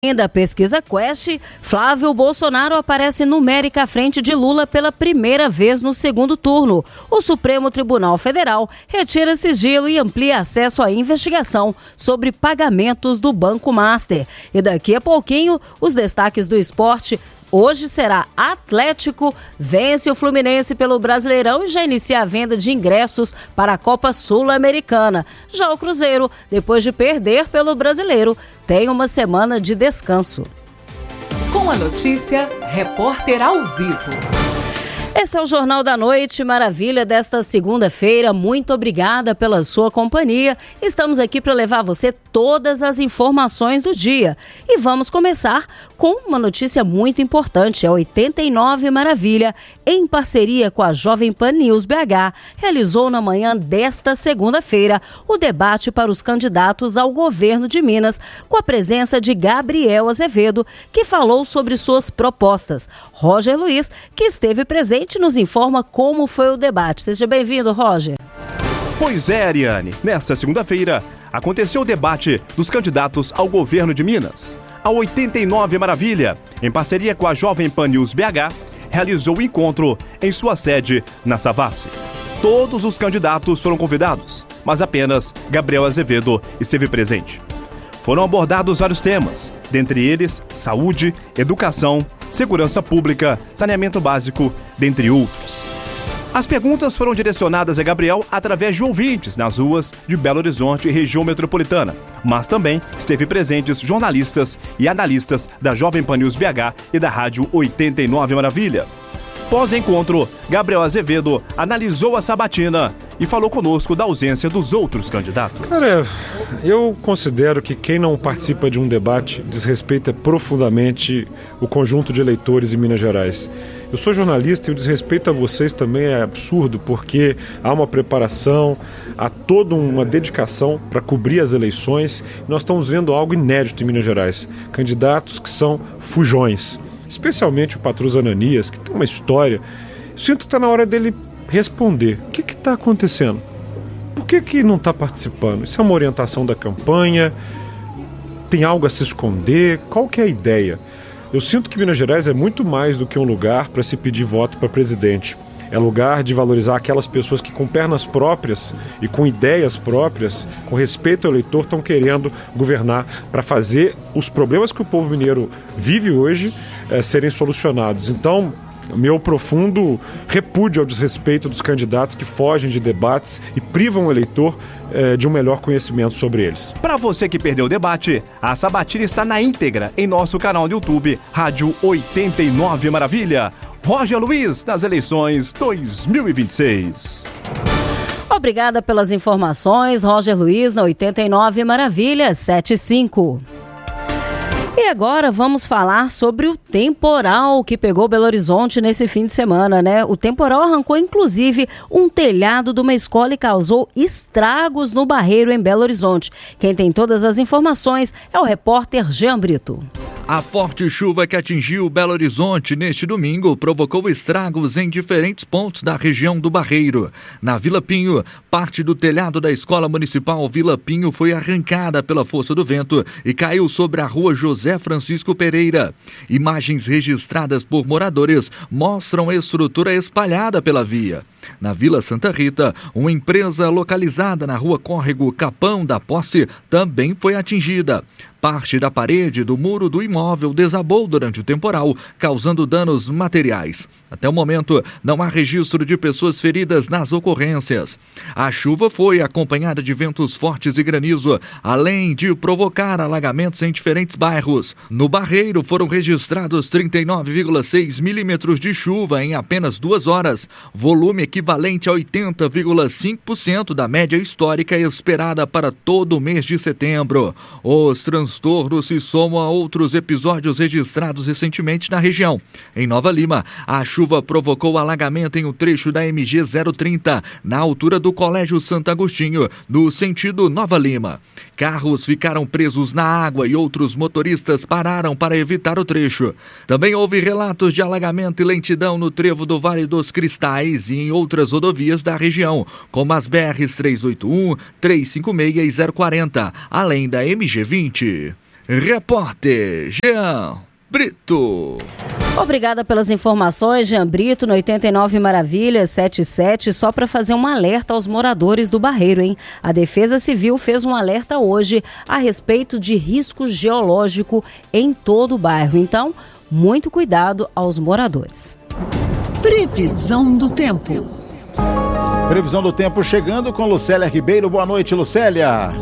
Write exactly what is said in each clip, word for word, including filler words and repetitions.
Da pesquisa Quest, Flávio Bolsonaro aparece numérica à frente de Lula pela primeira vez no segundo turno. O Supremo Tribunal Federal retira sigilo e amplia acesso à investigação sobre pagamentos do Banco Master. E daqui a pouquinho, os destaques do esporte. Hoje será Atlético, vence o Fluminense pelo Brasileirão e já inicia a venda de ingressos para a Copa Sul-Americana. Já o Cruzeiro, depois de perder pelo Brasileiro, tem uma semana de descanso. Com a notícia, repórter ao vivo. Esse é o Jornal da Noite, maravilha desta segunda-feira. Muito obrigada pela sua companhia. Estamos aqui para levar a você todas as informações do dia. E vamos começar com uma notícia muito importante. A oitenta e nove Maravilha, em parceria com a Jovem Pan News B H, realizou na manhã desta segunda-feira o debate para os candidatos ao governo de Minas, com a presença de Gabriel Azevedo, que falou sobre suas propostas. Roger Luiz, que esteve presente, nos informa como foi o debate. Seja bem-vindo, Roger. Pois é, Ariane. Nesta segunda-feira, aconteceu o debate dos candidatos ao governo de Minas. A oitenta e nove Maravilha, em parceria com a Jovem Pan News B H, realizou o encontro em sua sede na Savassi. Todos os candidatos foram convidados, mas apenas Gabriel Azevedo esteve presente. Foram abordados vários temas, dentre eles saúde, educação, segurança pública, saneamento básico, dentre outros. As perguntas foram direcionadas a Gabriel através de ouvintes nas ruas de Belo Horizonte e região metropolitana, mas também esteve presentes jornalistas e analistas da Jovem Pan News B H e da Rádio oitenta e nove Maravilha. Pós-encontro, Gabriel Azevedo analisou a sabatina e falou conosco da ausência dos outros candidatos. Cara, eu considero que quem não participa de um debate desrespeita profundamente o conjunto de eleitores em Minas Gerais. Eu sou jornalista e o desrespeito a vocês também é absurdo, porque há uma preparação, há toda uma dedicação para cobrir as eleições. Nós estamos vendo algo inédito em Minas Gerais. Candidatos que são fujões. Especialmente o Patrus Ananias, que tem uma história. Sinto que está na hora dele responder. O que está acontecendo? Por que, que não está participando? Isso é uma orientação da campanha? Tem algo a se esconder? Qual que é a ideia? Eu sinto que Minas Gerais é muito mais do que um lugar para se pedir voto para presidente. É lugar de valorizar aquelas pessoas que com pernas próprias e com ideias próprias, com respeito ao eleitor, estão querendo governar para fazer os problemas que o povo mineiro vive hoje é, serem solucionados. Então, meu profundo repúdio ao desrespeito dos candidatos que fogem de debates e privam o eleitor é, de um melhor conhecimento sobre eles. Para você que perdeu o debate, a sabatina está na íntegra em nosso canal no YouTube, Rádio oitenta e nove Maravilha. Roger Luiz, nas eleições dois mil e vinte e seis. Obrigada pelas informações, Roger Luiz, na oitenta e nove Maravilha, sete e cinco. E agora vamos falar sobre o temporal que pegou Belo Horizonte nesse fim de semana, né? O temporal arrancou, inclusive, um telhado de uma escola e causou estragos no Barreiro, em Belo Horizonte. Quem tem todas as informações é o repórter Jean Brito. A forte chuva que atingiu Belo Horizonte neste domingo provocou estragos em diferentes pontos da região do Barreiro. Na Vila Pinho, parte do telhado da Escola Municipal Vila Pinho foi arrancada pela força do vento e caiu sobre a rua José Francisco Pereira. Imagens registradas por moradores mostram a estrutura espalhada pela via. Na Vila Santa Rita, uma empresa localizada na rua Córrego Capão da Posse também foi atingida. Parte da parede do muro do imóvel desabou durante o temporal, causando danos materiais. Até o momento, não há registro de pessoas feridas nas ocorrências. A chuva foi acompanhada de ventos fortes e granizo, além de provocar alagamentos em diferentes bairros. No Barreiro, foram registrados trinta e nove vírgula seis milímetros de chuva em apenas duas horas, volume equivalente a oitenta vírgula cinco por cento da média histórica esperada para todo o mês de setembro. Os trans transtorno se soma a outros episódios registrados recentemente na região. Em Nova Lima, a chuva provocou alagamento em um trecho da M G zero trinta, na altura do Colégio Santo Agostinho, no sentido Nova Lima. Carros ficaram presos na água e outros motoristas pararam para evitar o trecho. Também houve relatos de alagamento e lentidão no trevo do Vale dos Cristais e em outras rodovias da região, como as B Rs trezentos e oitenta e um, trezentos e cinquenta e seis e zero quarenta, além da M G vinte. Repórter Jean Brito. Obrigada pelas informações, Jean Brito, no oitenta e nove Maravilhas, sete sete, só para fazer um alerta aos moradores do Barreiro, hein? A Defesa Civil fez um alerta hoje a respeito de risco geológico em todo o bairro. Então, muito cuidado aos moradores. Previsão do tempo. Previsão do tempo chegando com Lucélia Ribeiro. Boa noite, Lucélia.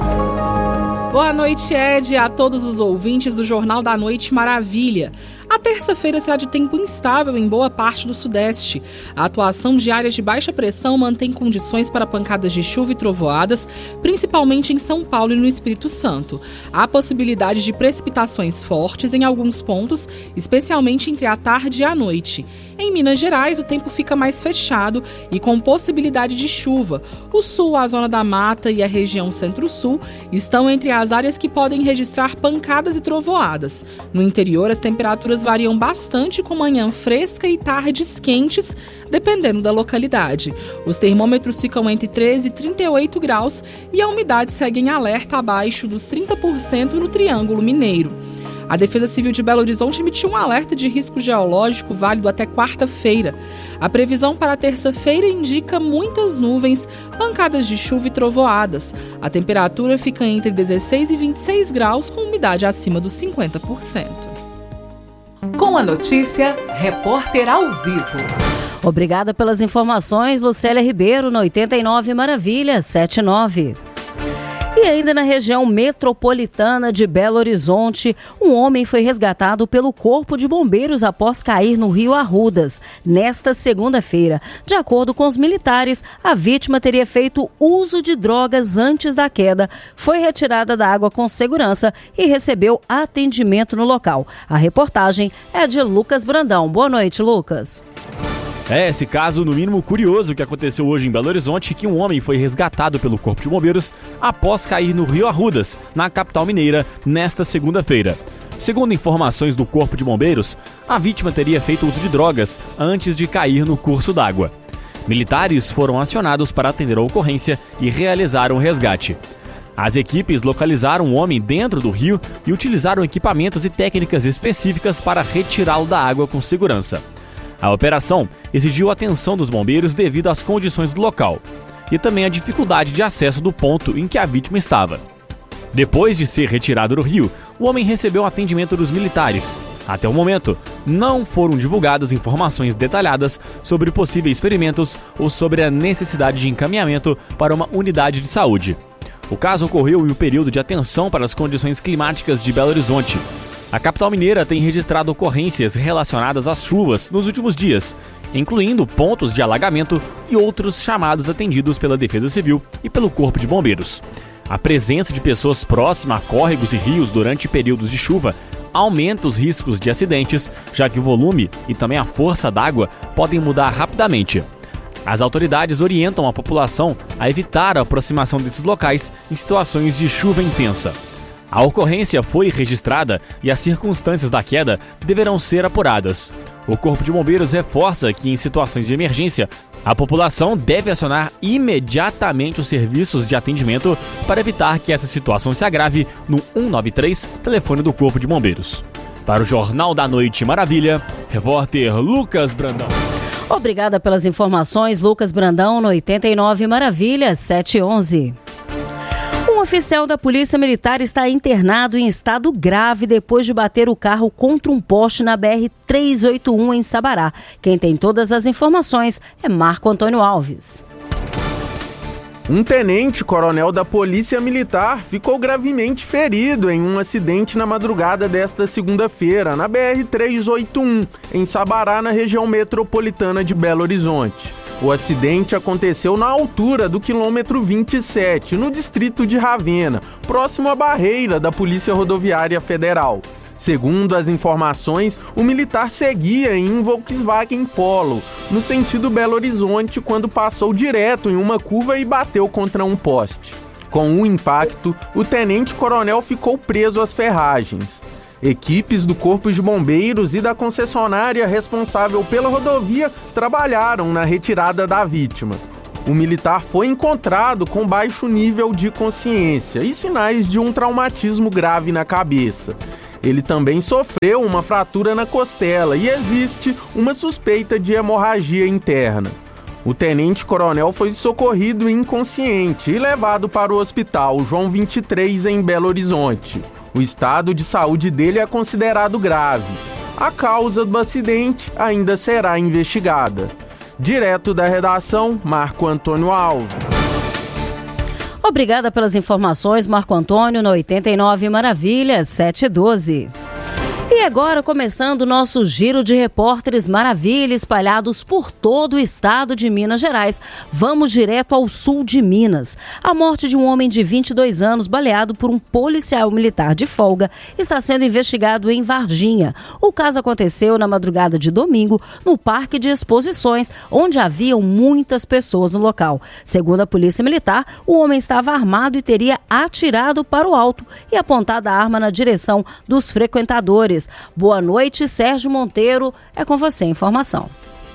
Boa noite, Ed, a todos os ouvintes do Jornal da Noite Maravilha. A terça-feira será de tempo instável em boa parte do sudeste. A atuação de áreas de baixa pressão mantém condições para pancadas de chuva e trovoadas, principalmente em São Paulo e no Espírito Santo. Há possibilidade de precipitações fortes em alguns pontos, especialmente entre a tarde e a noite. Em Minas Gerais, o tempo fica mais fechado e com possibilidade de chuva. O sul, a zona da mata e a região centro-sul estão entre as áreas que podem registrar pancadas e trovoadas. No interior, as temperaturas variam bastante, com manhã fresca e tardes quentes, dependendo da localidade. Os termômetros ficam entre treze e trinta e oito graus e a umidade segue em alerta abaixo dos trinta por cento no Triângulo Mineiro. A Defesa Civil de Belo Horizonte emitiu um alerta de risco geológico válido até quarta-feira. A previsão para terça-feira indica muitas nuvens, pancadas de chuva e trovoadas. A temperatura fica entre dezesseis e vinte e seis graus, com umidade acima dos cinquenta por cento. Com a notícia, repórter ao vivo. Obrigada pelas informações, Lucélia Ribeiro, no oitenta e nove Maravilhas, sete nove. E ainda na região metropolitana de Belo Horizonte, um homem foi resgatado pelo Corpo de Bombeiros após cair no Rio Arrudas, nesta segunda-feira. De acordo com os militares, a vítima teria feito uso de drogas antes da queda, foi retirada da água com segurança e recebeu atendimento no local. A reportagem é de Lucas Brandão. Boa noite, Lucas. É esse caso, no mínimo curioso, que aconteceu hoje em Belo Horizonte, que um homem foi resgatado pelo Corpo de Bombeiros após cair no Rio Arrudas, na capital mineira, nesta segunda-feira. Segundo informações do Corpo de Bombeiros, a vítima teria feito uso de drogas antes de cair no curso d'água. Militares foram acionados para atender a ocorrência e realizaram o resgate. As equipes localizaram o homem dentro do rio e utilizaram equipamentos e técnicas específicas para retirá-lo da água com segurança. A operação exigiu a atenção dos bombeiros devido às condições do local e também a dificuldade de acesso do ponto em que a vítima estava. Depois de ser retirado do rio, o homem recebeu atendimento dos militares. Até o momento, não foram divulgadas informações detalhadas sobre possíveis ferimentos ou sobre a necessidade de encaminhamento para uma unidade de saúde. O caso ocorreu em um período de atenção para as condições climáticas de Belo Horizonte. A capital mineira tem registrado ocorrências relacionadas às chuvas nos últimos dias, incluindo pontos de alagamento e outros chamados atendidos pela Defesa Civil e pelo Corpo de Bombeiros. A presença de pessoas próximas a córregos e rios durante períodos de chuva aumenta os riscos de acidentes, já que o volume e também a força d'água podem mudar rapidamente. As autoridades orientam a população a evitar a aproximação desses locais em situações de chuva intensa. A ocorrência foi registrada e as circunstâncias da queda deverão ser apuradas. O Corpo de Bombeiros reforça que, em situações de emergência, a população deve acionar imediatamente os serviços de atendimento para evitar que essa situação se agrave no um nove três, telefone do Corpo de Bombeiros. Para o Jornal da Noite Maravilha, repórter Lucas Brandão. Obrigada pelas informações, Lucas Brandão, no oitenta e nove Maravilhas, sete onze. Um oficial da Polícia Militar está internado em estado grave depois de bater o carro contra um poste na B R trezentos e oitenta e um em Sabará. Quem tem todas as informações é Marco Antônio Alves. Um tenente-coronel da Polícia Militar ficou gravemente ferido em um acidente na madrugada desta segunda-feira, na B R trezentos e oitenta e um, em Sabará, na região metropolitana de Belo Horizonte. O acidente aconteceu na altura do quilômetro vinte e sete, no distrito de Ravena, próximo à barreira da Polícia Rodoviária Federal. Segundo as informações, o militar seguia em um Volkswagen Polo, no sentido Belo Horizonte, quando passou direto em uma curva e bateu contra um poste. Com o impacto, o tenente-coronel ficou preso às ferragens. Equipes do Corpo de Bombeiros e da concessionária responsável pela rodovia trabalharam na retirada da vítima. O militar foi encontrado com baixo nível de consciência e sinais de um traumatismo grave na cabeça. Ele também sofreu uma fratura na costela e existe uma suspeita de hemorragia interna. O tenente-coronel foi socorrido inconsciente e levado para o hospital João vinte e três em Belo Horizonte. O estado de saúde dele é considerado grave. A causa do acidente ainda será investigada. Direto da redação, Marco Antônio Alves. Obrigada pelas informações, Marco Antônio, na oitenta e nove Maravilhas, sete e doze. E agora, começando o nosso giro de repórteres Maravilha, espalhados por todo o estado de Minas Gerais. Vamos direto ao sul de Minas. A morte de um homem de vinte e dois anos, baleado por um policial militar de folga, está sendo investigado em Varginha. O caso aconteceu na madrugada de domingo, no Parque de Exposições, onde haviam muitas pessoas no local. Segundo a Polícia Militar, o homem estava armado e teria atirado para o alto e apontado a arma na direção dos frequentadores. Boa noite, Sérgio Monteiro. É com você a informação.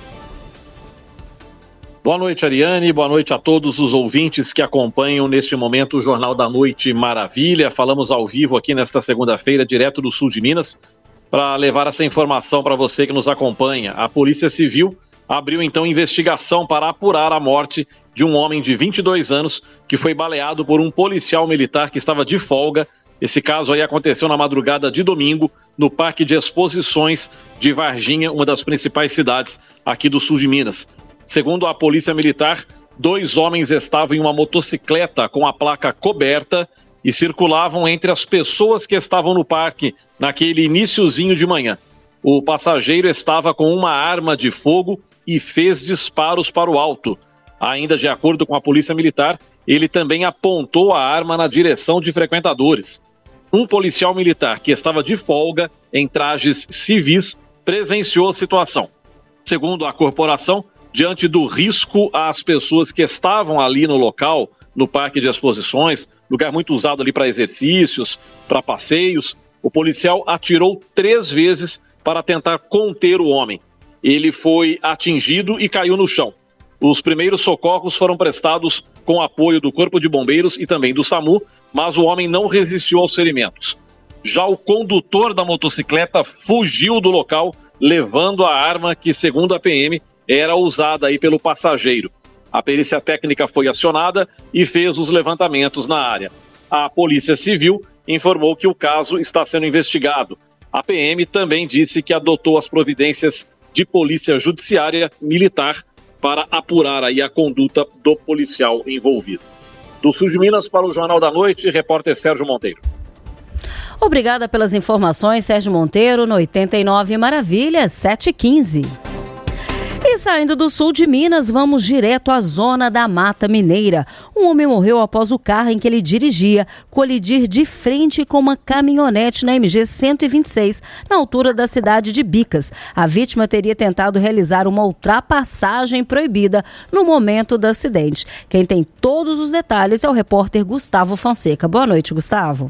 Boa noite, Ariane. Boa noite a todos os ouvintes que acompanham neste momento o Jornal da Noite Maravilha. Falamos ao vivo aqui nesta segunda-feira, direto do sul de Minas, para levar essa informação para você que nos acompanha. A Polícia Civil abriu então investigação para apurar a morte de um homem de vinte e dois anos que foi baleado por um policial militar que estava de folga. Esse caso aí aconteceu na madrugada de domingo no Parque de Exposições de Varginha, uma das principais cidades aqui do sul de Minas. Segundo a Polícia Militar, dois homens estavam em uma motocicleta com a placa coberta e circulavam entre as pessoas que estavam no parque naquele iniciozinho de manhã. O passageiro estava com uma arma de fogo e fez disparos para o alto. Ainda de acordo com a Polícia Militar, ele também apontou a arma na direção de frequentadores. Um policial militar que estava de folga em trajes civis presenciou a situação. Segundo a corporação, diante do risco às pessoas que estavam ali no local, no Parque de Exposições, lugar muito usado ali para exercícios, para passeios, o policial atirou três vezes para tentar conter o homem. Ele foi atingido e caiu no chão. Os primeiros socorros foram prestados com apoio do Corpo de Bombeiros e também do SAMU, mas o homem não resistiu aos ferimentos. Já o condutor da motocicleta fugiu do local, levando a arma que, segundo a P M, era usada aí pelo passageiro. A perícia técnica foi acionada e fez os levantamentos na área. A Polícia Civil informou que o caso está sendo investigado. A P M também disse que adotou as providências de polícia judiciária militar para apurar aí a conduta do policial envolvido. Do sul de Minas para o Jornal da Noite, repórter Sérgio Monteiro. Obrigada pelas informações, Sérgio Monteiro, no oitenta e nove Maravilhas, sete e quinze. E saindo do sul de Minas, vamos direto à zona da Mata Mineira. Um homem morreu após o carro em que ele dirigia colidir de frente com uma caminhonete na M G cento e vinte e seis, na altura da cidade de Bicas. A vítima teria tentado realizar uma ultrapassagem proibida no momento do acidente. Quem tem todos os detalhes é o repórter Gustavo Fonseca. Boa noite, Gustavo.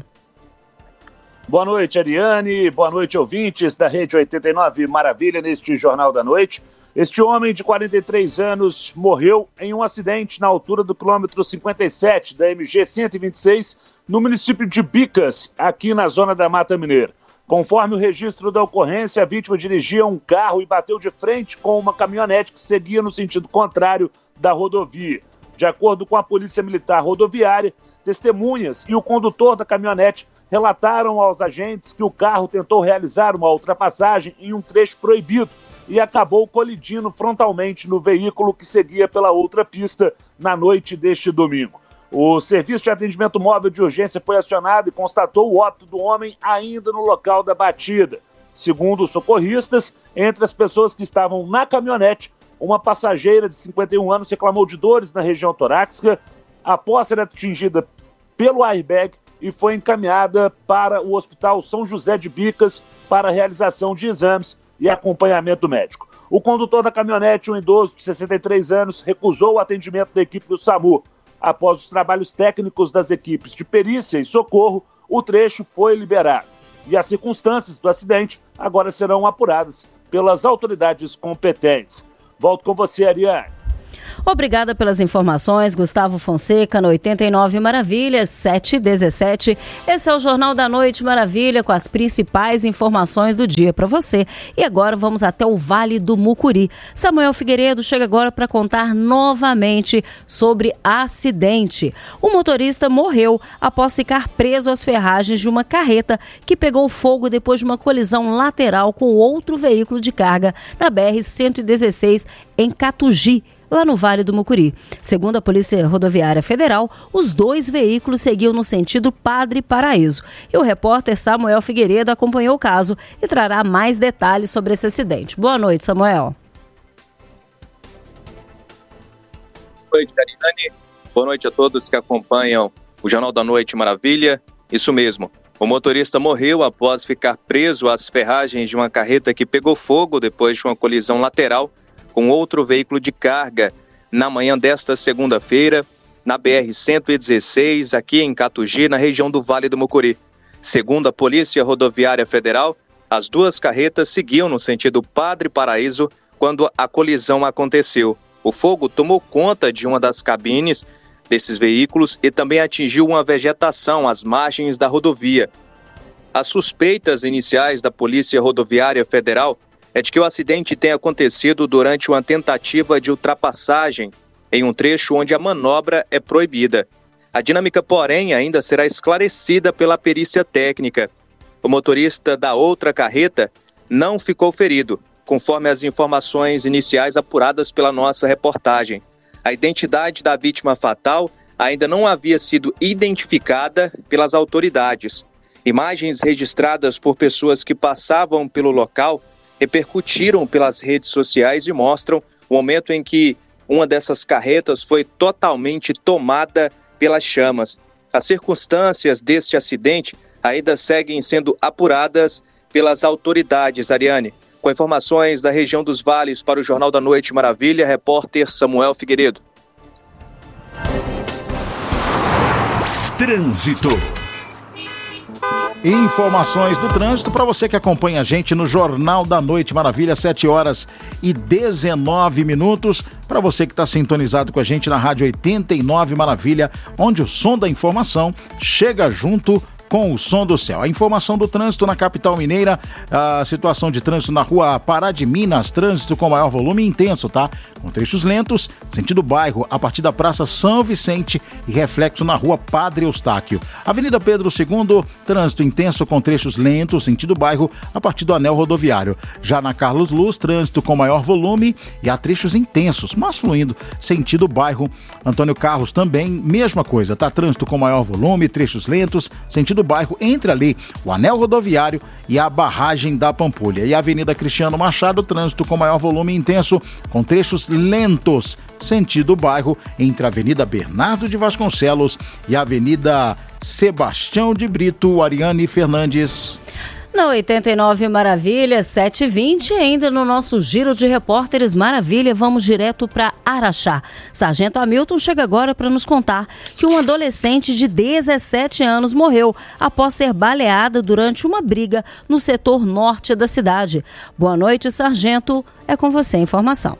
Boa noite, Ariane. Boa noite, ouvintes da Rede oitenta e nove Maravilha, neste Jornal da Noite. Este homem de quarenta e três anos morreu em um acidente na altura do quilômetro cinquenta e sete da M G cento e vinte e seis, no município de Bicas, aqui na zona da Mata Mineira. Conforme o registro da ocorrência, a vítima dirigia um carro e bateu de frente com uma caminhonete que seguia no sentido contrário da rodovia. De acordo com a Polícia Militar Rodoviária, testemunhas e o condutor da caminhonete relataram aos agentes que o carro tentou realizar uma ultrapassagem em um trecho proibido e acabou colidindo frontalmente no veículo que seguia pela outra pista na noite deste domingo. O Serviço de Atendimento Móvel de Urgência foi acionado e constatou o óbito do homem ainda no local da batida. Segundo os socorristas, entre as pessoas que estavam na caminhonete, uma passageira de cinquenta e um anos reclamou de dores na região torácica após ser atingida pelo airbag e foi encaminhada para o Hospital São José de Bicas para a realização de exames e acompanhamento médico. O condutor da caminhonete, um idoso de sessenta e três anos, recusou o atendimento da equipe do SAMU. Após os trabalhos técnicos das equipes de perícia e socorro, o trecho foi liberado. E as circunstâncias do acidente agora serão apuradas pelas autoridades competentes. Volto com você, Ariane. Obrigada pelas informações, Gustavo Fonseca, no oitenta e nove Maravilhas, sete e dezessete. Esse é o Jornal da Noite Maravilha, com as principais informações do dia para você. E agora vamos até o Vale do Mucuri. Samuel Figueiredo chega agora para contar novamente sobre acidente. O motorista morreu após ficar preso às ferragens de uma carreta que pegou fogo depois de uma colisão lateral com outro veículo de carga na B R cento e dezesseis em Catugi, lá no Vale do Mucuri. Segundo a Polícia Rodoviária Federal, os dois veículos seguiam no sentido Padre Paraíso. E o repórter Samuel Figueiredo acompanhou o caso e trará mais detalhes sobre esse acidente. Boa noite, Samuel. Boa noite, Ariane. Boa noite a todos que acompanham o Jornal da Noite Maravilha. Isso mesmo, o motorista morreu após ficar preso às ferragens de uma carreta que pegou fogo depois de uma colisão lateral com outro veículo de carga na manhã desta segunda-feira, na B R cento e dezesseis, aqui em Catugi, na região do Vale do Mucuri. Segundo a Polícia Rodoviária Federal, as duas carretas seguiam no sentido Padre Paraíso quando a colisão aconteceu. O fogo tomou conta de uma das cabines desses veículos e também atingiu uma vegetação às margens da rodovia. As suspeitas iniciais da Polícia Rodoviária Federal é de que o acidente tenha acontecido durante uma tentativa de ultrapassagem em um trecho onde a manobra é proibida. A dinâmica, porém, ainda será esclarecida pela perícia técnica. O motorista da outra carreta não ficou ferido, conforme as informações iniciais apuradas pela nossa reportagem. A identidade da vítima fatal ainda não havia sido identificada pelas autoridades. Imagens registradas por pessoas que passavam pelo local repercutiram pelas redes sociais e mostram o momento em que uma dessas carretas foi totalmente tomada pelas chamas. As circunstâncias deste acidente ainda seguem sendo apuradas pelas autoridades, Ariane. Com informações da região dos Vales para o Jornal da Noite Maravilha, repórter Samuel Figueiredo. Trânsito. Informações do trânsito para você que acompanha a gente no Jornal da Noite Maravilha, sete horas e dezenove minutos. Para você que está sintonizado com a gente na Rádio oitenta e nove Maravilha, onde o som da informação chega junto com o som do céu. A informação do trânsito na capital mineira, a situação de trânsito na rua Pará de Minas, trânsito com maior volume intenso, tá? Com trechos lentos, sentido bairro, a partir da Praça São Vicente e reflexo na rua Padre Eustáquio. Avenida Pedro segundo, trânsito intenso com trechos lentos, sentido bairro, a partir do anel rodoviário. Já na Carlos Luz, trânsito com maior volume e há trechos intensos, mas fluindo, sentido bairro. Antônio Carlos também, mesma coisa, tá? Trânsito com maior volume, trechos lentos, sentido do bairro, entre ali o anel rodoviário e a barragem da Pampulha. E a Avenida Cristiano Machado, trânsito com maior volume intenso, com trechos lentos, sentido bairro, entre a Avenida Bernardo de Vasconcelos e a Avenida Sebastião de Brito. Ariane Fernandes. Na oitenta e nove Maravilha, sete e vinte, ainda no nosso Giro de Repórteres Maravilha, vamos direto para Araxá. Sargento Hamilton chega agora para nos contar que um adolescente de dezessete anos morreu após ser baleada durante uma briga no setor norte da cidade. Boa noite, Sargento. É com você a informação.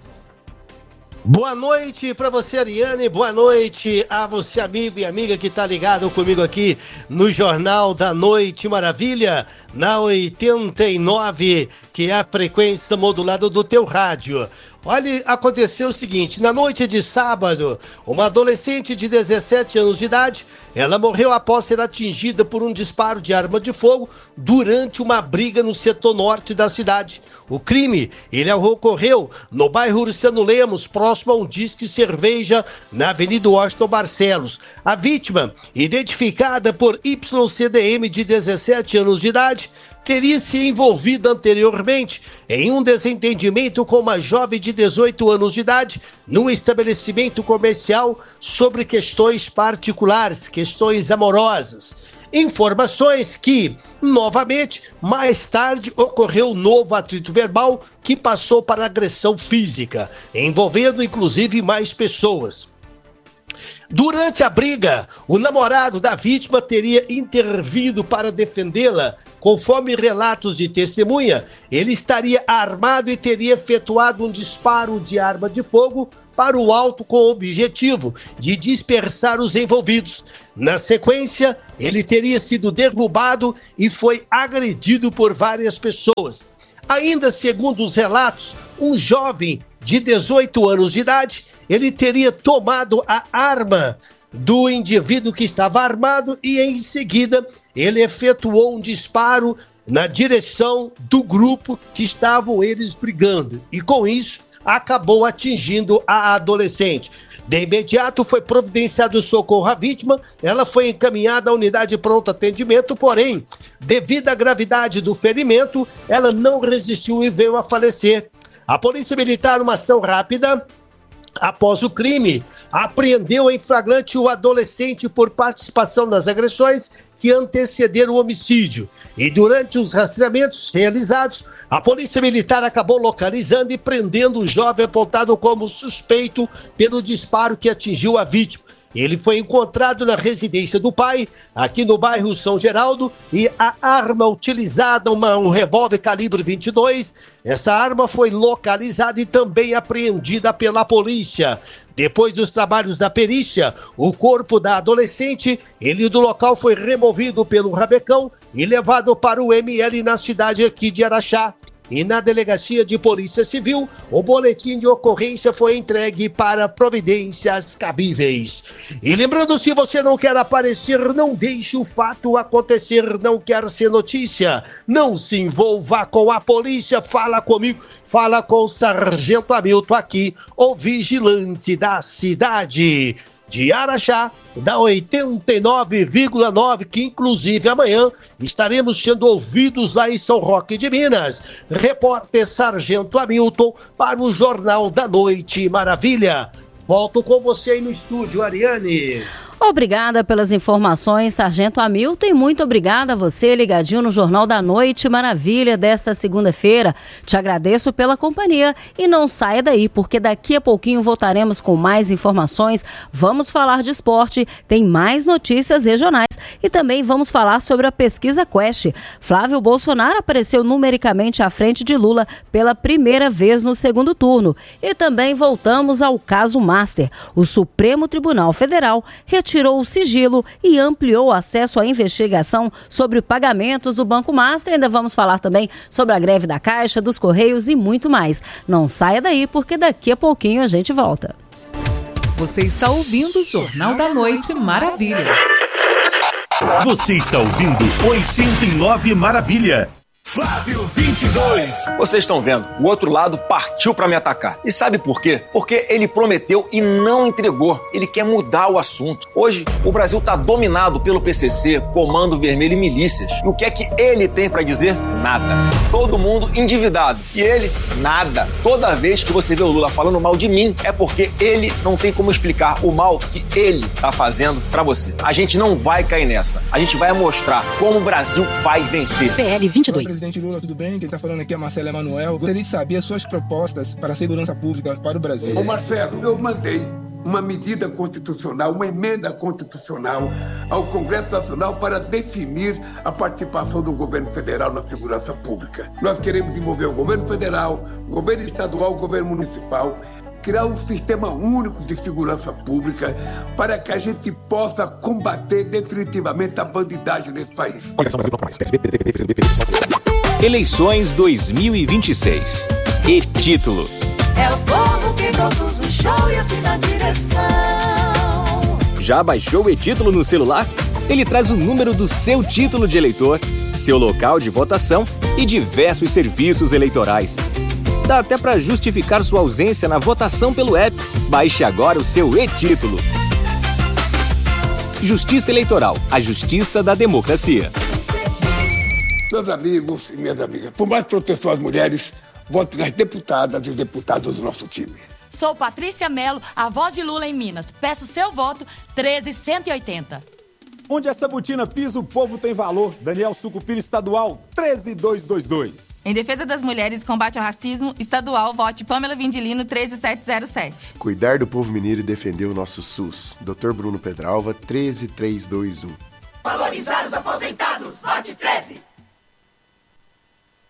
Boa noite para você, Ariane, boa noite a você, amigo e amiga que está ligado comigo aqui no Jornal da Noite Maravilha, na oitenta e nove, que é a frequência modulada do teu rádio. Olha, aconteceu o seguinte, na noite de sábado, uma adolescente de dezessete anos de idade, ela morreu após ser atingida por um disparo de arma de fogo durante uma briga no setor norte da cidade. O crime, ele ocorreu no bairro Urciano Lemos, próximo a um disque cerveja na Avenida Washington Barcelos. A vítima, identificada por Y C D M de dezessete anos de idade, teria se envolvido anteriormente em um desentendimento com uma jovem de dezoito anos de idade num estabelecimento comercial sobre questões particulares, questões amorosas. Informações que, novamente, mais tarde ocorreu um novo atrito verbal que passou para agressão física, envolvendo inclusive mais pessoas. Durante a briga, o namorado da vítima teria intervido para defendê-la. Conforme relatos de testemunha, ele estaria armado e teria efetuado um disparo de arma de fogo para o alto com o objetivo de dispersar os envolvidos. Na sequência, ele teria sido derrubado e foi agredido por várias pessoas. Ainda segundo os relatos, um jovem de dezoito anos de idade, ele teria tomado a arma do indivíduo que estava armado e em seguida ele efetuou um disparo na direção do grupo que estavam eles brigando e com isso acabou atingindo a adolescente. De imediato foi providenciado socorro à vítima, ela foi encaminhada à unidade de pronto atendimento, porém, devido à gravidade do ferimento, ela não resistiu e veio a falecer. A Polícia Militar, numa ação rápida, após o crime, apreendeu em flagrante o adolescente por participação nas agressões que antecederam o homicídio. E durante os rastreamentos realizados, a Polícia Militar acabou localizando e prendendo o jovem apontado como suspeito pelo disparo que atingiu a vítima. Ele foi encontrado na residência do pai, aqui no bairro São Geraldo, e a arma utilizada, uma, um revólver calibre vinte e dois, essa arma foi localizada e também apreendida pela polícia. Depois dos trabalhos da perícia, o corpo da adolescente, ele do local foi removido pelo rabecão e levado para o M L na cidade aqui de Araxá. E na Delegacia de Polícia Civil, o boletim de ocorrência foi entregue para providências cabíveis. E lembrando, se você não quer aparecer, não deixe o fato acontecer, não quer ser notícia, não se envolva com a polícia, fala comigo, fala com o Sargento Hamilton aqui, o vigilante da cidade de Araxá, da oitenta e nove vírgula nove, que inclusive amanhã estaremos sendo ouvidos lá em São Roque de Minas. Repórter Sargento Hamilton para o Jornal da Noite Maravilha. Volto com você aí no estúdio, Ariane. Obrigada pelas informações, Sargento Hamilton, e muito obrigada a você ligadinho no Jornal da Noite Maravilha desta segunda-feira. Te agradeço pela companhia e não saia daí, porque daqui a pouquinho voltaremos com mais informações. Vamos falar de esporte, tem mais notícias regionais e também vamos falar sobre a pesquisa Quest. Flávio Bolsonaro apareceu numericamente à frente de Lula pela primeira vez no segundo turno. E também voltamos ao caso Master. O Supremo Tribunal Federal retirou o sigilo e ampliou o acesso à investigação sobre pagamentos do Banco Master. Ainda vamos falar também sobre a greve da Caixa, dos Correios e muito mais. Não saia daí, porque daqui a pouquinho a gente volta. Você está ouvindo o Jornal da Noite Maravilha. Você está ouvindo oitenta e nove Maravilha. Flávio vinte e dois. Vocês estão vendo, o outro lado partiu pra me atacar. E sabe por quê? Porque ele prometeu e não entregou. Ele quer mudar o assunto. Hoje, o Brasil tá dominado pelo P C C, Comando Vermelho e milícias. E o que é que ele tem pra dizer? Nada. Todo mundo endividado. E ele, nada. Toda vez que você vê o Lula falando mal de mim, é porque ele não tem como explicar o mal que ele tá fazendo pra você. A gente não vai cair nessa. A gente vai mostrar como o Brasil vai vencer. P L vinte e dois. Presidente Lula, tudo bem? Quem está falando aqui é Marcelo Emanuel. Gostaria de saber as suas propostas para a segurança pública para o Brasil. Ô Marcelo, eu mandei uma medida constitucional, uma emenda constitucional ao Congresso Nacional para definir a participação do governo federal na segurança pública. Nós queremos envolver o governo federal, o governo estadual, o governo municipal, criar um sistema único de segurança pública para que a gente possa combater definitivamente a bandidagem nesse país. Eleições dois mil e vinte e seis. E-título. É o povo que produz o show e assina a direção. Já baixou o e-título no celular? Ele traz o número do seu título de eleitor, seu local de votação e diversos serviços eleitorais. Dá até para justificar sua ausência na votação pelo app. Baixe agora o seu e-título. Justiça Eleitoral, a justiça da democracia. Meus amigos e minhas amigas, por mais proteção às mulheres, vote nas deputadas e os deputados do nosso time. Sou Patrícia Mello, a voz de Lula em Minas. Peço seu voto, treze cento e oitenta. Onde essa botina pisa, o povo tem valor. Daniel Sucupira Estadual, treze mil duzentos e vinte e dois. Em defesa das mulheres e combate ao racismo, estadual, vote Pamela Vindilino, treze mil setecentos e sete. Cuidar do povo mineiro e defender o nosso SUS. doutor Bruno Pedralva, treze mil trezentos e vinte e um. Valorizar os aposentados, vote treze.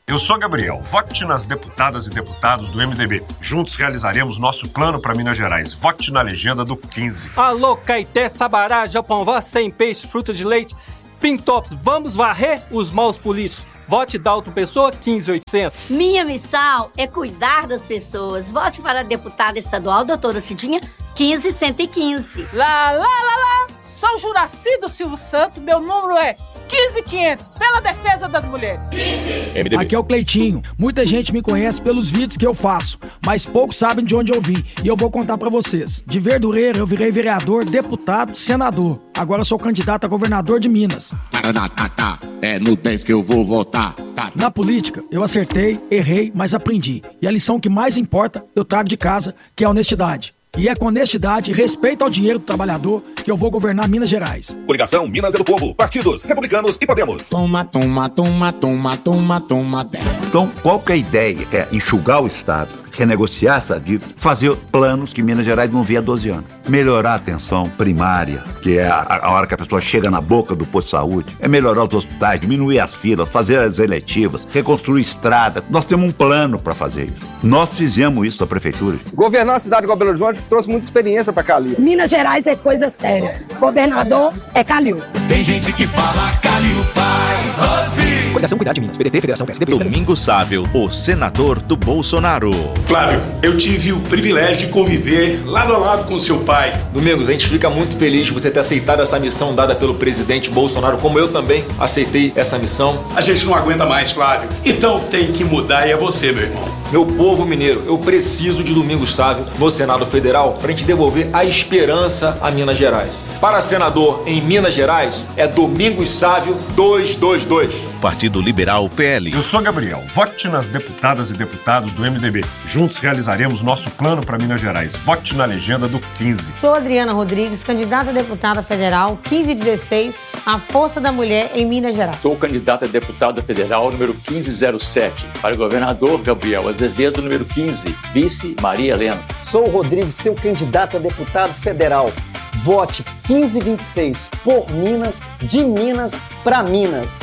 Eu sou Gabriel, vote nas deputadas e deputados do M D B. Juntos realizaremos nosso plano para Minas Gerais. Vote na legenda do quinze. Alô, Caeté, Sabará, Japão, sem peixe, fruta de leite, Pintops, vamos varrer os maus políticos. Vote Dalton Pessoa, quinze mil e oitocentos. Minha missão é cuidar das pessoas. Vote para a deputada estadual, doutora Cidinha, quinze mil cento e quinze. Lá, lá, lá, lá. Sou Juraci do Silvio Santos, meu número é quinze mil e quinhentos, pela defesa das mulheres. quinze. Aqui é o Cleitinho. Muita gente me conhece pelos vídeos que eu faço, mas poucos sabem de onde eu vim. E eu vou contar pra vocês. De Verdureira, eu virei vereador, deputado, senador. Agora eu sou candidato a governador de Minas. Taranatá, é no dez que eu vou votar. Na política, eu acertei, errei, mas aprendi. E a lição que mais importa, eu trago de casa, que é a honestidade. E é com honestidade e respeito ao dinheiro do trabalhador que eu vou governar Minas Gerais. Coligação Minas é do Povo. Partidos Republicanos e Podemos. Toma, toma, toma, toma, toma, toma. Então, qual que é a ideia? É enxugar o Estado, renegociar essa dívida, fazer planos que Minas Gerais não vê há doze anos. Melhorar a atenção primária, que é a, a hora que a pessoa chega na boca do posto de saúde. É melhorar os hospitais, diminuir as filas, fazer as eletivas, reconstruir estrada. Nós temos um plano para fazer isso. Nós fizemos isso na prefeitura. Governar a cidade de Belo Horizonte trouxe muita experiência para Calil. Minas Gerais é coisa séria. Governador é Calil. Tem gente que fala Calil faz Rose. Coligação Cuidar de Minas, P D T, Federação P S D B. Domingos Sávio, o senador do Bolsonaro. Flávio, eu tive o privilégio de conviver lado a lado com seu pai. Domingos, a gente fica muito feliz de você ter aceitado essa missão dada pelo presidente Bolsonaro, como eu também aceitei essa missão. A gente não aguenta mais, Flávio. Então tem que mudar e é você, meu irmão. Meu povo mineiro, eu preciso de Domingos Sávio no Senado Federal para a gente devolver a esperança a Minas Gerais. Para senador em Minas Gerais, é Domingos Sávio duzentos e vinte e dois. Partido Liberal P L. Eu sou Gabriel, vote nas deputadas e deputados do M D B. Juntos realizaremos nosso plano para Minas Gerais. Vote na legenda do quinze. Sou Adriana Rodrigues, candidata a deputada federal quinze e dezesseis, a Força da Mulher em Minas Gerais. Sou candidata a deputada federal número quinze zero sete, para governador Gabriel Azevedo, número quinze, vice Maria Helena. Sou o Rodrigo, seu candidato a deputado federal. Vote quinze vinte e seis por Minas, de Minas para Minas.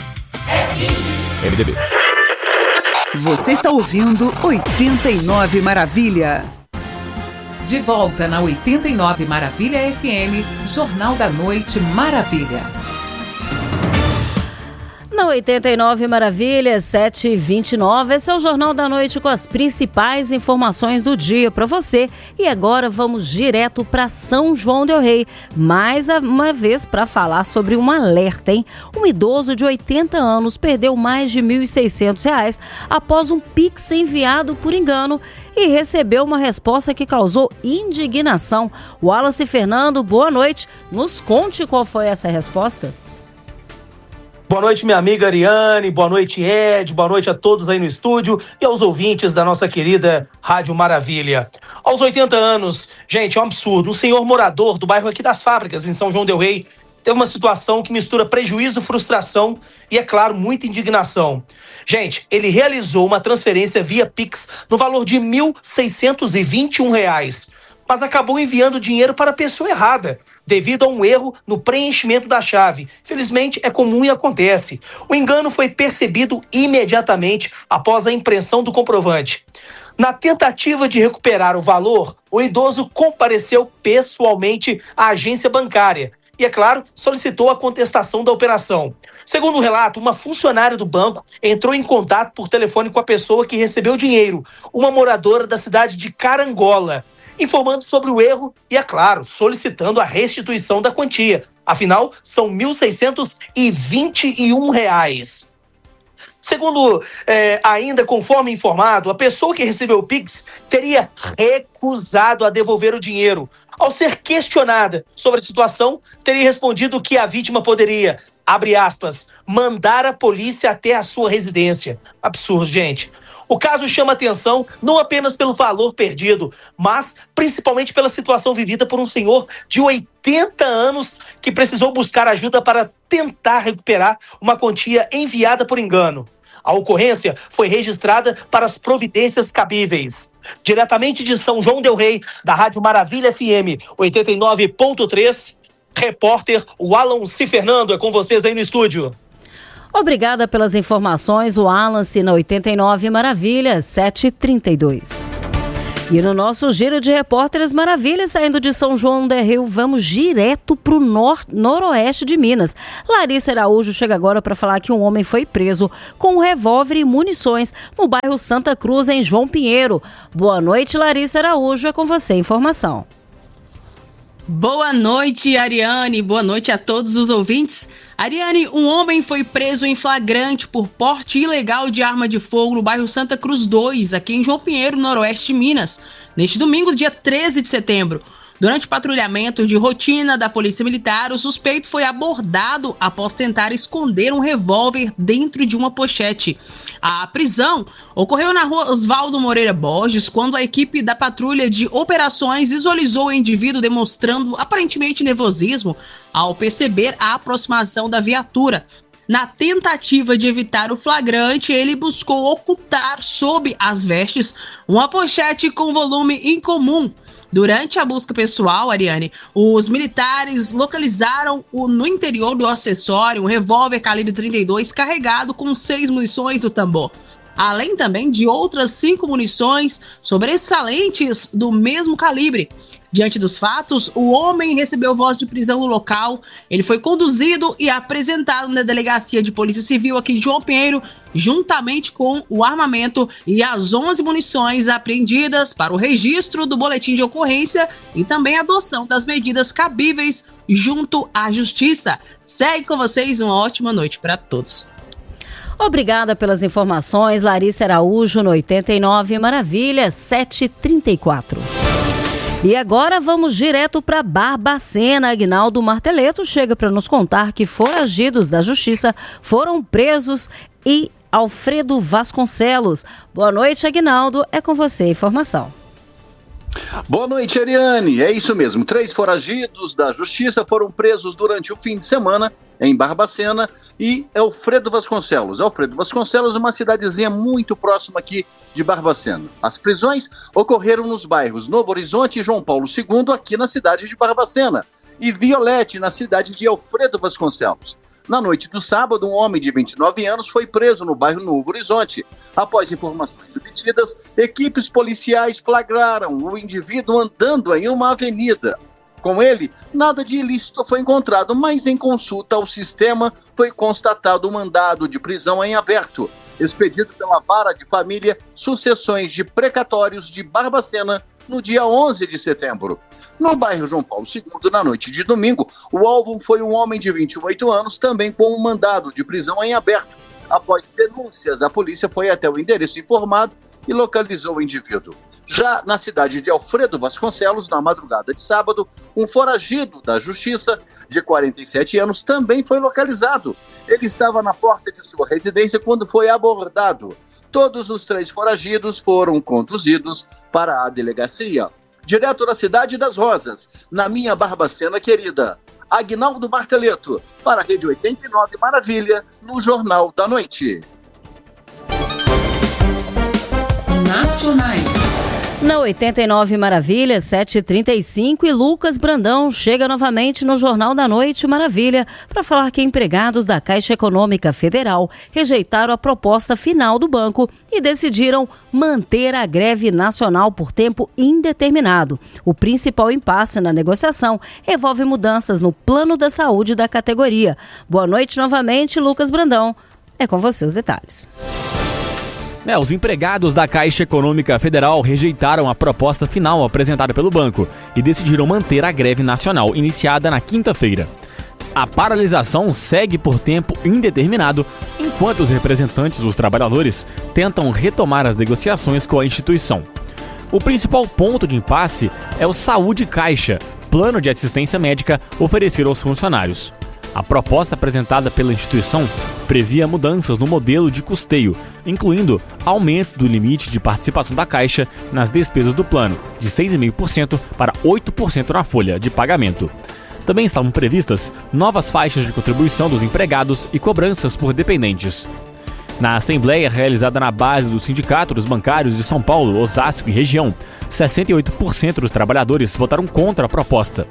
M D B. Você está ouvindo oitenta e nove Maravilha. De volta na oitenta e nove Maravilha F M, Jornal da Noite Maravilha. Na oitenta e nove Maravilha, sete e vinte e nove, esse é o Jornal da Noite com as principais informações do dia para você. E agora vamos direto para São João del Rei, mais uma vez para falar sobre um alerta, hein? Um idoso de oitenta anos perdeu mais de mil e seiscentos reais após um Pix enviado por engano e recebeu uma resposta que causou indignação. Wallace Fernando, boa noite. Nos conte qual foi essa resposta. Boa noite, minha amiga Ariane, boa noite, Ed, boa noite a todos aí no estúdio e aos ouvintes da nossa querida Rádio Maravilha. Aos oitenta anos, gente, é um absurdo, um senhor morador do bairro aqui das Fábricas, em São João del Rei, teve uma situação que mistura prejuízo, frustração e, é claro, muita indignação. Gente, ele realizou uma transferência via Pix no valor de mil seiscentos e vinte e um reais, mas acabou enviando dinheiro para a pessoa errada, devido a um erro no preenchimento da chave. Felizmente, é comum e acontece. O engano foi percebido imediatamente após a impressão do comprovante. Na tentativa de recuperar o valor, o idoso compareceu pessoalmente à agência bancária e, é claro, solicitou a contestação da operação. Segundo o relato, uma funcionária do banco entrou em contato por telefone com a pessoa que recebeu o dinheiro, uma moradora da cidade de Carangola, informando sobre o erro e, é claro, solicitando a restituição da quantia. Afinal, são mil seiscentos e vinte e um reais. Segundo, é, ainda conforme informado, a pessoa que recebeu o Pix teria recusado a devolver o dinheiro. Ao ser questionada sobre a situação, teria respondido que a vítima poderia, abre aspas, mandar a polícia até a sua residência. Absurdo, gente. O caso chama atenção não apenas pelo valor perdido, mas principalmente pela situação vivida por um senhor de oitenta anos que precisou buscar ajuda para tentar recuperar uma quantia enviada por engano. A ocorrência foi registrada para as providências cabíveis. Diretamente de São João del Rei, da Rádio Maravilha F M oitenta e nove ponto três, repórter Wallace Fernando, é com vocês aí no estúdio. Obrigada pelas informações, o Alan-se na oitenta e nove Maravilha, sete e trinta e dois. E no nosso giro de repórteres Maravilha, saindo de São João del Rei, vamos direto para o nor- noroeste de Minas. Larissa Araújo chega agora para falar que um homem foi preso com um revólver e munições no bairro Santa Cruz, em João Pinheiro. Boa noite, Larissa Araújo, é com você a informação. Boa noite, Ariane. Boa noite a todos os ouvintes. Ariane, um homem foi preso em flagrante por porte ilegal de arma de fogo no bairro Santa Cruz dois, aqui em João Pinheiro, noroeste de Minas, neste domingo, dia treze de setembro. Durante patrulhamento de rotina da Polícia Militar, o suspeito foi abordado após tentar esconder um revólver dentro de uma pochete. A prisão ocorreu na rua Oswaldo Moreira Borges, quando a equipe da patrulha de operações visualizou o indivíduo demonstrando aparentemente nervosismo ao perceber a aproximação da viatura. Na tentativa de evitar o flagrante, ele buscou ocultar sob as vestes uma pochete com volume incomum. Durante a busca pessoal, Ariane, os militares localizaram o, no interior do acessório um revólver calibre trinta e dois carregado com seis munições do tambor, além também de outras cinco munições sobressalentes do mesmo calibre. Diante dos fatos, o homem recebeu voz de prisão no local. Ele foi conduzido e apresentado na Delegacia de Polícia Civil aqui de João Pinheiro, juntamente com o armamento e as onze munições apreendidas para o registro do boletim de ocorrência e também a adoção das medidas cabíveis junto à Justiça. Segue com vocês, uma ótima noite para todos. Obrigada pelas informações, Larissa Araújo, no oitenta e nove Maravilha, sete e trinta e quatro. E agora vamos direto para Barbacena. Aguinaldo Marteleto chega para nos contar que foragidos da Justiça foram presos e Alfredo Vasconcelos. Boa noite, Aguinaldo. É com você a informação. Boa noite, Ariane. É isso mesmo. Três foragidos da Justiça foram presos durante o fim de semana em Barbacena e Alfredo Vasconcelos. Alfredo Vasconcelos é uma cidadezinha muito próxima aqui de Barbacena. As prisões ocorreram nos bairros Novo Horizonte e João Paulo segundo, aqui na cidade de Barbacena, e Violete, na cidade de Alfredo Vasconcelos. Na noite do sábado, um homem de vinte e nove anos foi preso no bairro Novo Horizonte. Após informações obtidas, equipes policiais flagraram o indivíduo andando em uma avenida. Com ele, nada de ilícito foi encontrado, mas em consulta ao sistema foi constatado um mandado de prisão em aberto, expedido pela Vara de Família Sucessões de Precatórios de Barbacena no dia onze de setembro. No bairro João Paulo segundo, na noite de domingo, o alvo foi um homem de vinte e oito anos, também com um mandado de prisão em aberto. Após denúncias, a polícia foi até o endereço informado e localizou o indivíduo. Já na cidade de Alfredo Vasconcelos, na madrugada de sábado, um foragido da Justiça, de quarenta e sete anos, também foi localizado. Ele estava na porta de sua residência quando foi abordado. Todos os três foragidos foram conduzidos para a delegacia. Direto da Cidade das Rosas, na minha Barbacena querida, Aguinaldo Marteleto, para a Rede oitenta e nove Maravilha, no Jornal da Noite. Nacionais. Na oitenta e nove Maravilha, sete e trinta e cinco, e Lucas Brandão chega novamente no Jornal da Noite Maravilha para falar que empregados da Caixa Econômica Federal rejeitaram a proposta final do banco e decidiram manter a greve nacional por tempo indeterminado. O principal impasse na negociação envolve mudanças no plano da saúde da categoria. Boa noite novamente, Lucas Brandão. É com você os detalhes. É, os empregados da Caixa Econômica Federal rejeitaram a proposta final apresentada pelo banco e decidiram manter a greve nacional iniciada na quinta-feira. A paralisação segue por tempo indeterminado, enquanto os representantes dos trabalhadores tentam retomar as negociações com a instituição. O principal ponto de impasse é o Saúde Caixa, plano de assistência médica oferecido aos funcionários. A proposta apresentada pela instituição previa mudanças no modelo de custeio, incluindo aumento do limite de participação da Caixa nas despesas do plano, de seis vírgula cinco por cento para oito por cento na folha de pagamento. Também estavam previstas novas faixas de contribuição dos empregados e cobranças por dependentes. Na assembleia realizada na base do Sindicato dos Bancários de São Paulo, Osasco e região, sessenta e oito por cento dos trabalhadores votaram contra a proposta.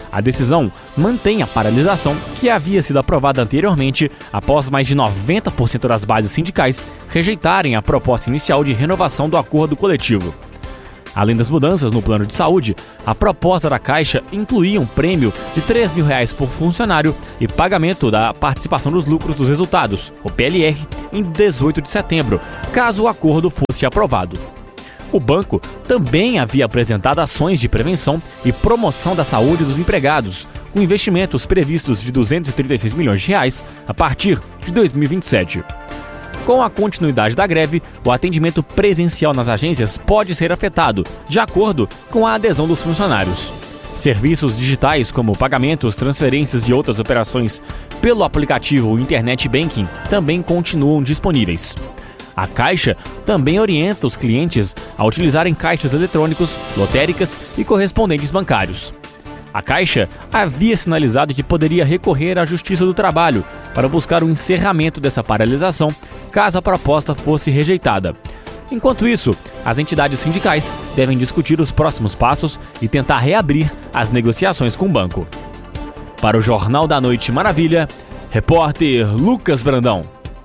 A decisão mantém a paralisação que havia sido aprovada anteriormente após mais de noventa por cento das bases sindicais rejeitarem a proposta inicial de renovação do acordo coletivo. Além das mudanças no plano de saúde, a proposta da Caixa incluía um prêmio de três mil reais por funcionário e pagamento da participação dos lucros dos resultados, o P L R, em dezoito de setembro, caso o acordo fosse aprovado. O banco também havia apresentado ações de prevenção e promoção da saúde dos empregados, com investimentos previstos de duzentos e trinta e seis milhões de reais a partir de dois mil e vinte e sete. Com a continuidade da greve, o atendimento presencial nas agências pode ser afetado, de acordo com a adesão dos funcionários. Serviços digitais como pagamentos, transferências e outras operações pelo aplicativo Internet Banking também continuam disponíveis. A Caixa também orienta os clientes a utilizarem caixas eletrônicos, lotéricas e correspondentes bancários. A Caixa havia sinalizado que poderia recorrer à Justiça do Trabalho para buscar o encerramento dessa paralisação, caso a proposta fosse rejeitada. Enquanto isso, as entidades sindicais devem discutir os próximos passos e tentar reabrir as negociações com o banco. Para o Jornal da Noite Maravilha, repórter Lucas Brandão.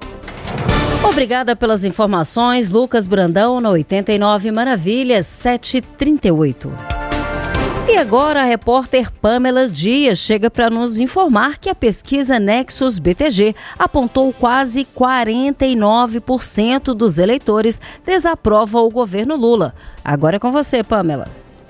Obrigada pelas informações, Lucas Brandão, na oitenta e nove Maravilha, sete e trinta e oito. E agora a repórter Pamela Dias chega para nos informar que a pesquisa Nexus B T G apontou quase quarenta e nove por cento dos eleitores desaprovam o governo Lula. Agora é com você, Pamela.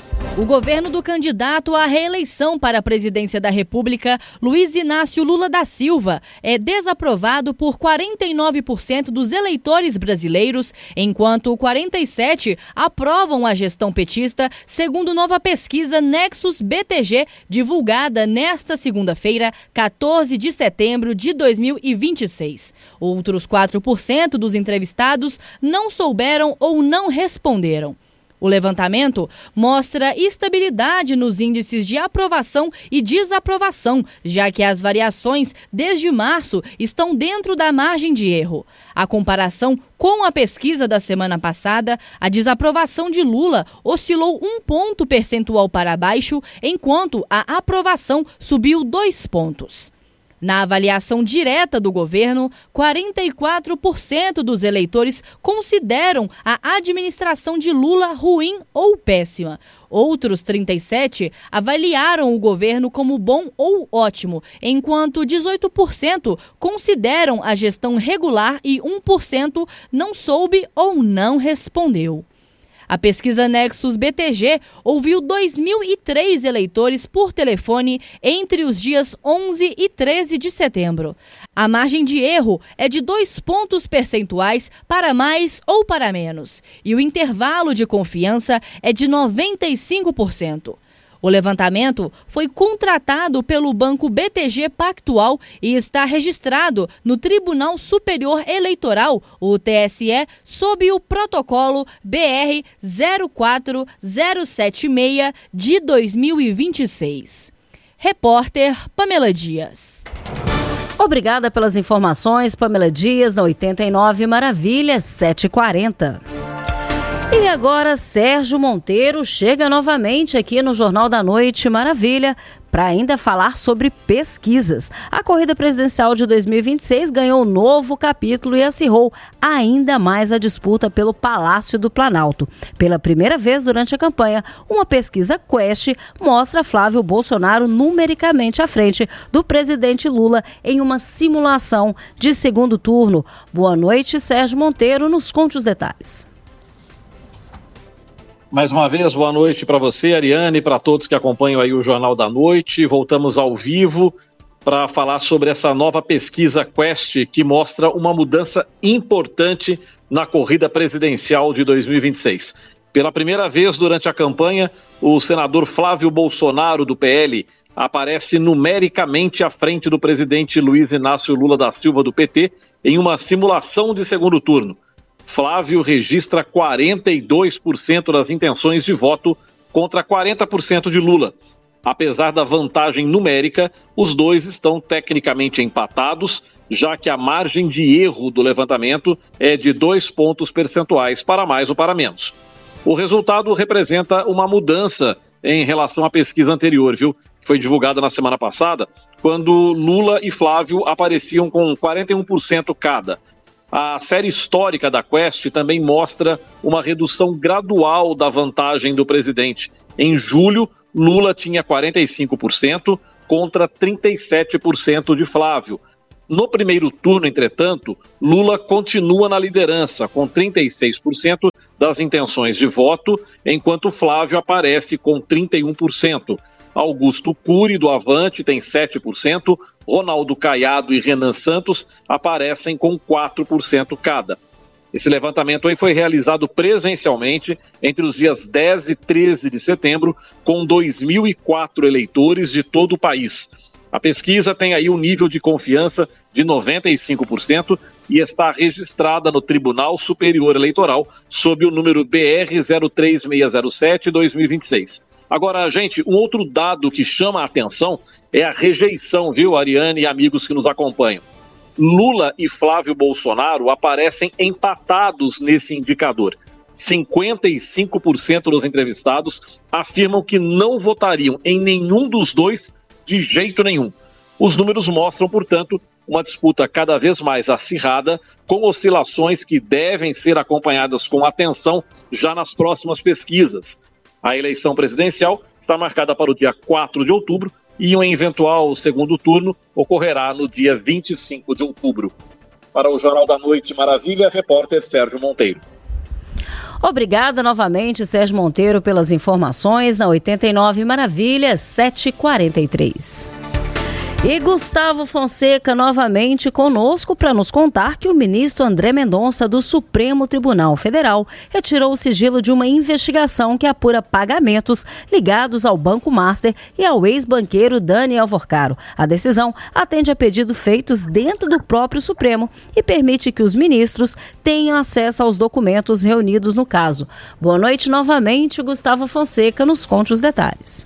O governo do candidato à reeleição para a presidência da República, Luiz Inácio Lula da Silva, é desaprovado por quarenta e nove por cento dos eleitores brasileiros, enquanto quarenta e sete por cento aprovam a gestão petista, segundo nova pesquisa Nexus B T G, divulgada nesta segunda-feira, quatorze de setembro de dois mil e vinte e seis. Outros quatro por cento dos entrevistados não souberam ou não responderam. O levantamento mostra estabilidade nos índices de aprovação e desaprovação, já que as variações desde março estão dentro da margem de erro. A comparação com a pesquisa da semana passada, a desaprovação de Lula oscilou um ponto percentual para baixo, enquanto a aprovação subiu dois pontos. Na avaliação direta do governo, quarenta e quatro por cento dos eleitores consideram a administração de Lula ruim ou péssima. Outros trinta e sete por cento avaliaram o governo como bom ou ótimo, enquanto dezoito por cento consideram a gestão regular e um por cento não soube ou não respondeu. A pesquisa Nexus B T G ouviu dois mil e três eleitores por telefone entre os dias onze e treze de setembro. A margem de erro é de dois pontos percentuais para mais ou para menos, e o intervalo de confiança é de noventa e cinco por cento. O levantamento foi contratado pelo Banco B T G Pactual e está registrado no Tribunal Superior Eleitoral, o T S E, sob o protocolo B R zero quatro zero sete seis de dois mil e vinte e seis. Repórter Pamela Dias. Obrigada pelas informações, Pamela Dias, na oitenta e nove Maravilha, sete e quarenta. E agora Sérgio Monteiro chega novamente aqui no Jornal da Noite Maravilha para ainda falar sobre pesquisas. A corrida presidencial de dois mil e vinte e seis ganhou um novo capítulo e acirrou ainda mais a disputa pelo Palácio do Planalto. Pela primeira vez durante a campanha, uma pesquisa Quest mostra Flávio Bolsonaro numericamente à frente do presidente Lula em uma simulação de segundo turno. Boa noite, Sérgio Monteiro, nos conte os detalhes. Mais uma vez, boa noite para você, Ariane, e para todos que acompanham aí o Jornal da Noite. Voltamos ao vivo para falar sobre essa nova pesquisa Quest, que mostra uma mudança importante na corrida presidencial de dois mil e vinte e seis. Pela primeira vez durante a campanha, o senador Flávio Bolsonaro, do P L, aparece numericamente à frente do presidente Luiz Inácio Lula da Silva, do P T, em uma simulação de segundo turno. Flávio registra quarenta e dois por cento das intenções de voto contra quarenta por cento de Lula. Apesar da vantagem numérica, os dois estão tecnicamente empatados, já que a margem de erro do levantamento é de dois pontos percentuais para mais ou para menos. O resultado representa uma mudança em relação à pesquisa anterior, viu? que foi divulgada na semana passada, quando Lula e Flávio apareciam com quarenta e um por cento cada. A série histórica da Quest também mostra uma redução gradual da vantagem do presidente. Em julho, Lula tinha quarenta e cinco por cento contra trinta e sete por cento de Flávio. No primeiro turno, entretanto, Lula continua na liderança, com trinta e seis por cento das intenções de voto, enquanto Flávio aparece com trinta e um por cento. Augusto Cury, do Avante, tem sete por cento, Ronaldo Caiado e Renan Santos aparecem com quatro por cento cada. Esse levantamento aí foi realizado presencialmente entre os dias dez e treze de setembro, com dois mil e quatro eleitores de todo o país. A pesquisa tem aí um nível de confiança de noventa e cinco por cento e está registrada no Tribunal Superior Eleitoral sob o número B R zero três seis zero sete barra dois mil e vinte e seis. Agora, gente, um outro dado que chama a atenção é a rejeição, viu, Ariane e amigos que nos acompanham. Lula e Flávio Bolsonaro aparecem empatados nesse indicador. cinquenta e cinco por cento dos entrevistados afirmam que não votariam em nenhum dos dois de jeito nenhum. Os números mostram, portanto, uma disputa cada vez mais acirrada, com oscilações que devem ser acompanhadas com atenção já nas próximas pesquisas. A eleição presidencial está marcada para o dia quatro de outubro e um eventual segundo turno ocorrerá no dia vinte e cinco de outubro. Para o Jornal da Noite Maravilha, repórter Sérgio Monteiro. Obrigada novamente, Sérgio Monteiro, pelas informações na oitenta e nove Maravilha, sete e quarenta e três. E Gustavo Fonseca novamente conosco para nos contar que o ministro André Mendonça do Supremo Tribunal Federal retirou o sigilo de uma investigação que apura pagamentos ligados ao Banco Master e ao ex-banqueiro Daniel Vorcaro. A decisão atende a pedidos feitos dentro do próprio Supremo e permite que os ministros tenham acesso aos documentos reunidos no caso. Boa noite novamente, Gustavo Fonseca, nos conte os detalhes.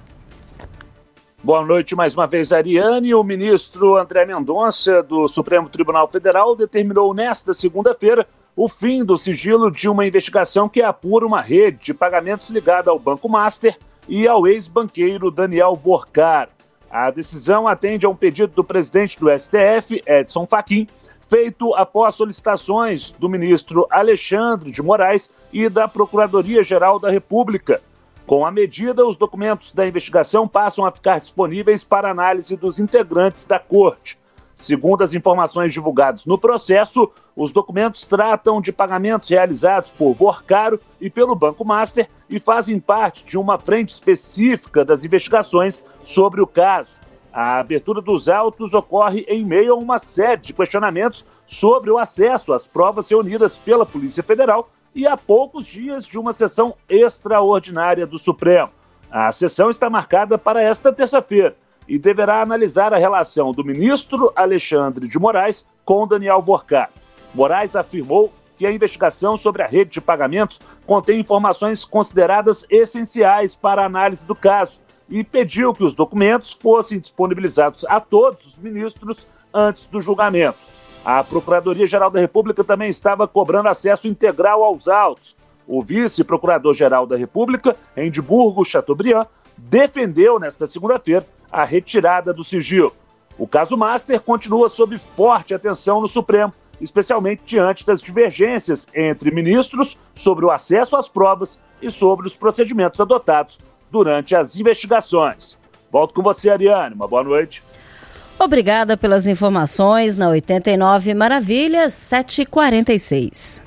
Boa noite mais uma vez, Ariane. O ministro André Mendonça, do Supremo Tribunal Federal, determinou nesta segunda-feira o fim do sigilo de uma investigação que apura uma rede de pagamentos ligada ao Banco Master e ao ex-banqueiro Daniel Vorcaro. A decisão atende a um pedido do presidente do S T F, Edson Fachin, feito após solicitações do ministro Alexandre de Moraes e da Procuradoria-Geral da República. Com a medida, os documentos da investigação passam a ficar disponíveis para análise dos integrantes da Corte. Segundo as informações divulgadas no processo, os documentos tratam de pagamentos realizados por Vorcaro e pelo Banco Master e fazem parte de uma frente específica das investigações sobre o caso. A abertura dos autos ocorre em meio a uma série de questionamentos sobre o acesso às provas reunidas pela Polícia Federal e há poucos dias de uma sessão extraordinária do Supremo. A sessão está marcada para esta terça-feira e deverá analisar a relação do ministro Alexandre de Moraes com Daniel Vorcaro. Moraes afirmou que a investigação sobre a rede de pagamentos contém informações consideradas essenciais para a análise do caso e pediu que os documentos fossem disponibilizados a todos os ministros antes do julgamento. A Procuradoria-Geral da República também estava cobrando acesso integral aos autos. O vice-procurador-geral da República, Edimburgo Chateaubriand, defendeu nesta segunda-feira a retirada do sigilo. O caso Master continua sob forte atenção no Supremo, especialmente diante das divergências entre ministros sobre o acesso às provas e sobre os procedimentos adotados durante as investigações. Volto com você, Ariane. Uma boa noite. Obrigada pelas informações na oitenta e nove Maravilhas, sete e quarenta e seis.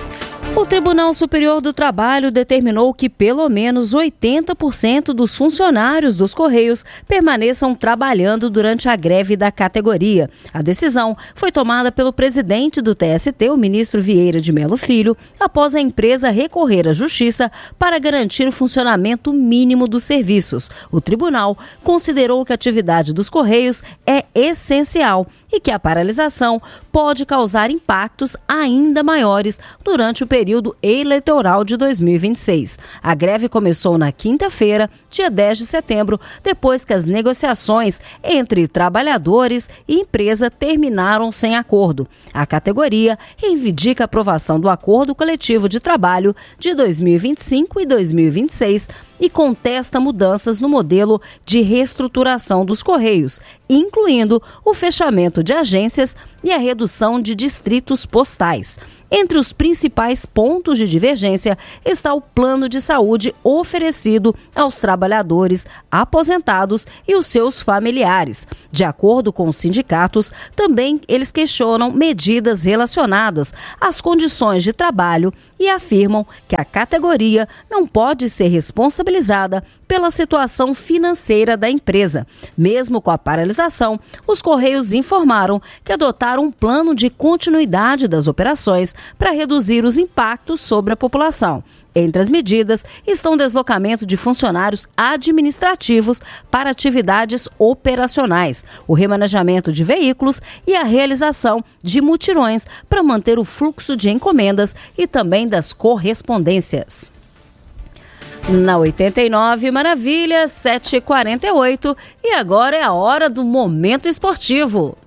O Tribunal Superior do Trabalho determinou que pelo menos oitenta por cento dos funcionários dos Correios permaneçam trabalhando durante a greve da categoria. A decisão foi tomada pelo presidente do T S T, o ministro Vieira de Mello Filho, após a empresa recorrer à Justiça para garantir o funcionamento mínimo dos serviços. O tribunal considerou que a atividade dos Correios é essencial e que a paralisação pode causar impactos ainda maiores durante o período eleitoral de dois mil e vinte e seis. A greve começou na quinta-feira, dia dez de setembro, depois que as negociações entre trabalhadores e empresa terminaram sem acordo. A categoria reivindica a aprovação do Acordo Coletivo de Trabalho de dois mil e vinte e cinco e dois mil e vinte e seis, e contesta mudanças no modelo de reestruturação dos Correios, incluindo o fechamento de agências e a redução de distritos postais. Entre os principais pontos de divergência está o plano de saúde oferecido aos trabalhadores aposentados e os seus familiares. De acordo com os sindicatos, também eles questionam medidas relacionadas às condições de trabalho e afirmam que a categoria não pode ser responsabilizada pela situação financeira da empresa. Mesmo com a paralisação, os Correios informaram que adotaram um plano de continuidade das operações para reduzir os impactos sobre a população. Entre as medidas estão o deslocamento de funcionários administrativos para atividades operacionais, o remanejamento de veículos e a realização de mutirões para manter o fluxo de encomendas e também das correspondências. Na oitenta e nove Maravilha, sete e quarenta e oito, e agora é a hora do Momento Esportivo.